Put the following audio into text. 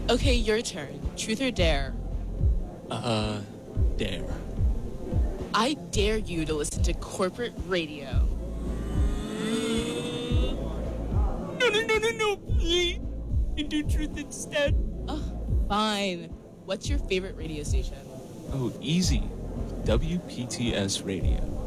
Okay, your turn. Truth or dare? Dare. I dare you to listen to corporate radio. No, please. Do truth instead. Fine. What's your favorite radio station? Oh, easy. WPTS Radio.